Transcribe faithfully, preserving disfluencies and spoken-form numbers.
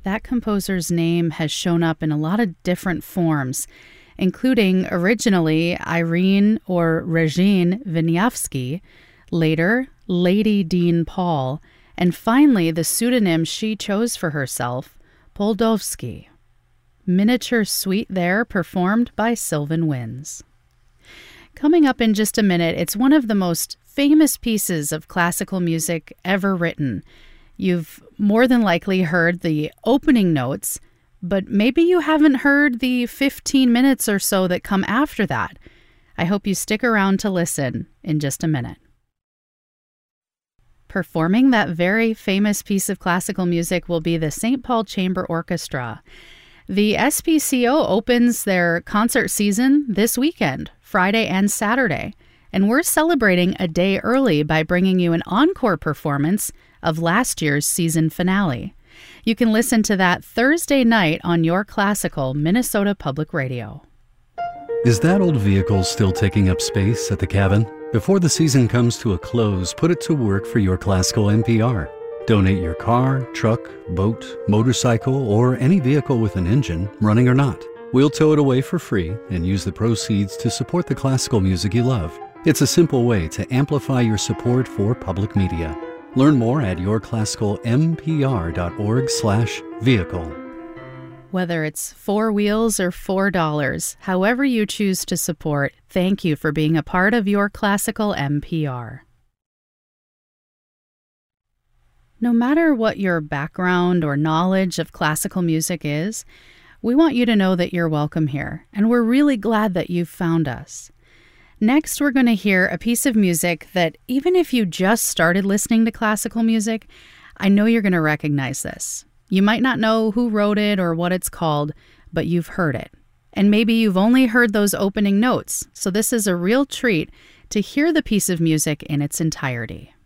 that composer's name has shown up in a lot of different forms, including originally Irene or Regine Wieniawski, later Lady Dean Paul, and finally the pseudonym she chose for herself, Poldowski. Miniature Suite there, performed by Sylvan Winds. Coming up in just a minute, it's one of the most famous pieces of classical music ever written. You've more than likely heard the opening notes, but maybe you haven't heard the fifteen minutes or so that come after that. I hope you stick around to listen in just a minute. Performing that very famous piece of classical music will be the Saint Paul Chamber Orchestra. The S P C O opens their concert season this weekend, Friday and Saturday, and we're celebrating a day early by bringing you an encore performance of last year's season finale. You can listen to that Thursday night on your classical Minnesota Public Radio. Is that old vehicle still taking up space at the cabin? Before the season comes to a close, put it to work for your classical N P R. Donate your car, truck, boat, motorcycle, or any vehicle with an engine, running or not. We'll tow it away for free and use the proceeds to support the classical music you love. It's a simple way to amplify your support for public media. Learn more at your classical m p r dot org slash vehicle. Whether it's four wheels or four dollars, however you choose to support, thank you for being a part of Your Classical N P R. No matter what your background or knowledge of classical music is, we want you to know that you're welcome here, and we're really glad that you've found us. Next, we're going to hear a piece of music that, even if you just started listening to classical music, I know you're going to recognize this. You might not know who wrote it or what it's called, but you've heard it. And maybe you've only heard those opening notes, so this is a real treat to hear the piece of music in its entirety.